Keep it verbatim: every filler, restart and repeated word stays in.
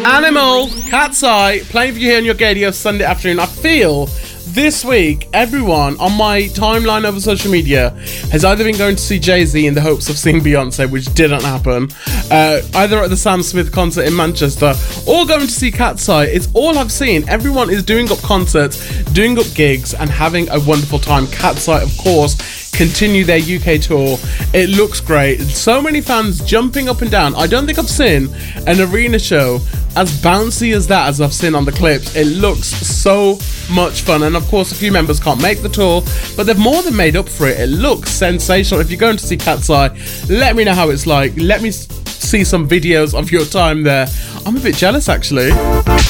Animal, Cat's Eye, playing for you here on your radio Sunday afternoon. I feel this week, everyone on my timeline over social media has either been going to see Jay-Z in the hopes of seeing Beyonce, which didn't happen, uh, either at the Sam Smith concert in Manchester, or going to see Cat's Eye. It's all I've seen. Everyone is doing up concerts, doing up gigs, and having a wonderful time. Cat's Eye, of course, continue their U K tour. It looks great. So many fans jumping up and down. I don't think I've seen an arena show as bouncy as that as I've seen on the clips. It looks so much fun, and of course a few members can't make the tour, but they've more than made up for it. It looks sensational. If you're going to see Cat's Eye, let me know how it's like. Let me see some videos of your time there. I'm a bit jealous actually.